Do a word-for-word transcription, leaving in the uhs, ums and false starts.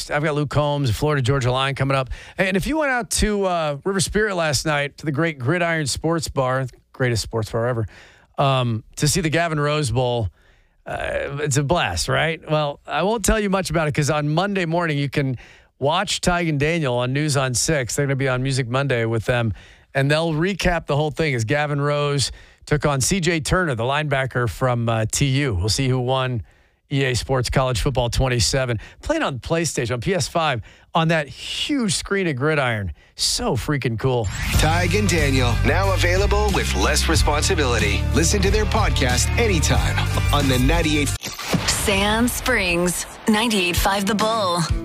next. I've got Luke Combs, Florida Georgia Line coming up. And if you went out to uh, River Spirit last night to the great Gridiron Sports Bar, greatest sports bar ever, um, to see the Gavin Rose Bowl, uh, it's a blast, right? Well, I won't tell you much about it because on Monday morning you can watch Tig and Daniel on News on six. They're going to be on Music Monday with them, and they'll recap the whole thing as Gavin Rose took on C J Turner, the linebacker from uh, T U. We'll see who won E A Sports College Football twenty-seven. Playing on PlayStation, on P S five, on that huge screen of Gridiron. So freaking cool. Tig and Daniel, now available with less responsibility. Listen to their podcast anytime on the ninety-eight. Sand Springs, ninety-eight point five The Bull.